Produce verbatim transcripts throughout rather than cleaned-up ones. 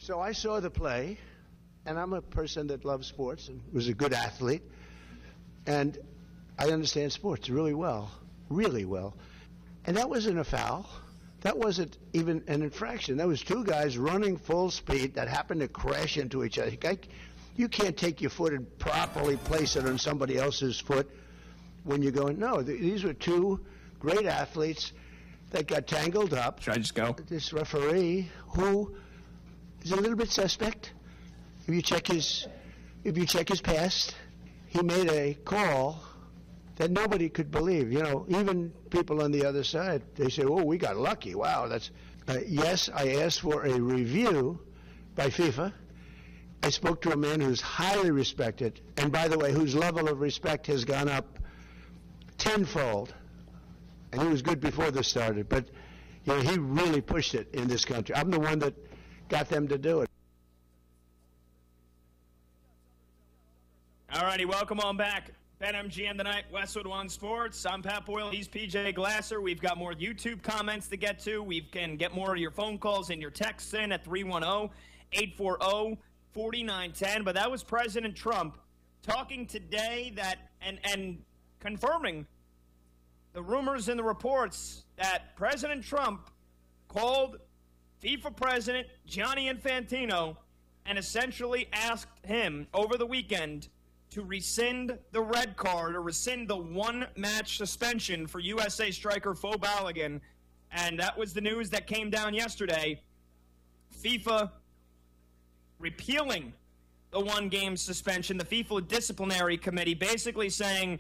So I saw the play, and I'm a person that loves sports and was a good athlete, and I understand sports really well, really well. And that wasn't a foul. That wasn't even an infraction. That was two guys running full speed that happened to crash into each other. You can't take your foot and properly place it on somebody else's foot when you're going, no, these were two great athletes that got tangled up. Should I just go? This referee, who is a little bit suspect. If you check his, if you check his past, he made a call that nobody could believe. You know, even people on the other side, they say, oh, we got lucky. Wow, that's... Uh, yes, I asked for a review by FIFA. I spoke to a man who's highly respected, and by the way, whose level of respect has gone up tenfold. And he was good before this started, but you know, he really pushed it in this country. I'm the one that got them to do it. All righty, welcome on back. BetMGM tonight, Westwood One Sports. I'm Pat Boyle. He's P J Glasser. We've got more YouTube comments to get to. We can get more of your phone calls and your texts in at three one zero, eight four zero, four nine one zero. But that was President Trump talking today that and and confirming the rumors and the reports that President Trump called FIFA President Gianni Infantino and essentially asked him over the weekend to rescind the red card or rescind the one-match suspension for U S A striker Fo Balogun. And that was the news that came down yesterday. FIFA repealing the one-game suspension, the FIFA Disciplinary Committee basically saying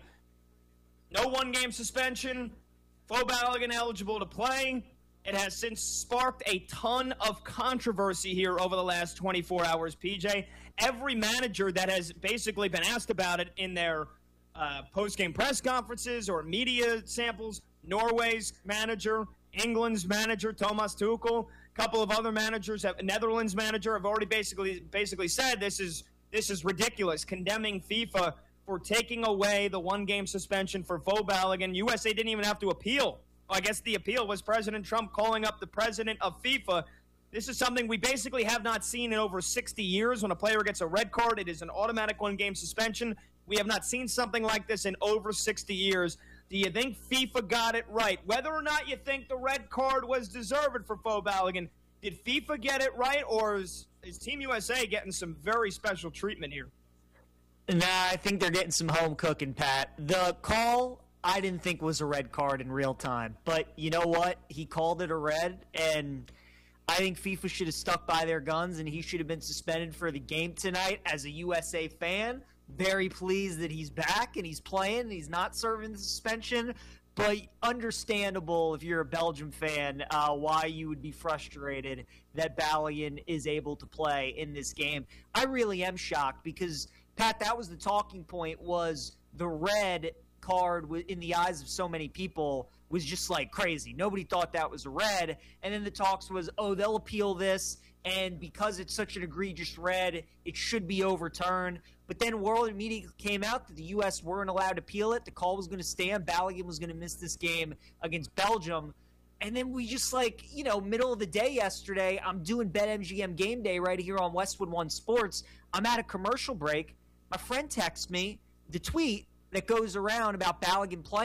no one-game suspension, Fo Balogun eligible to play. It has since sparked a ton of controversy here over the last twenty-four hours, P J. Every manager that has basically been asked about it in their uh, post-game press conferences or media samples, Norway's manager, England's manager, Thomas Tuchel, a couple of other managers, Netherlands manager have already basically basically said this is this is ridiculous, condemning FIFA for taking away the one-game suspension for Fo Balogun. U S A didn't even have to appeal. I guess the appeal was President Trump calling up the president of FIFA. This is something we basically have not seen in over sixty years. When a player gets a red card, it is an automatic one-game suspension. We have not seen something like this in over sixty years. Do you think FIFA got it right? Whether or not you think the red card was deserved for Fo Balogun, did FIFA get it right, or is, is Team U S A getting some very special treatment here? Nah, I think they're getting some home cooking, Pat. The call I didn't think was a red card in real time. But you know what? He called it a red, and I think FIFA should have stuck by their guns, and he should have been suspended for the game tonight. As a U S A fan, very pleased that he's back and he's playing and he's not serving the suspension. But understandable if you're a Belgium fan uh, why you would be frustrated that Balogun is able to play in this game. I really am shocked because, Pat, that was the talking point, was the red card in the eyes of so many people was just like crazy. Nobody thought that was a red. And then the talks was, oh, they'll appeal this, and because it's such an egregious red, it should be overturned. But then world media came out that the U S weren't allowed to appeal it. The call was going to stand. Balogun was going to miss this game against Belgium. And then we just, like, you know, middle of the day yesterday, I'm doing BetMGM Game Day right here on Westwood One Sports. I'm at a commercial break. My friend texts me the tweet that goes around about Balogun playing.